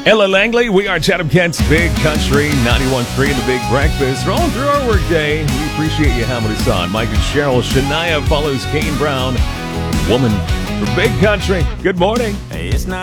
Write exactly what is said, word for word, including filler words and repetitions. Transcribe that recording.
Ella Langley, we are Chatham Kent's Big Country, ninety-one point three in the Big Breakfast. Rolling through our workday. We appreciate you having us on. Mike and Cheryl, Shania follows Kane Brown, Woman for Big Country. Good morning. It's not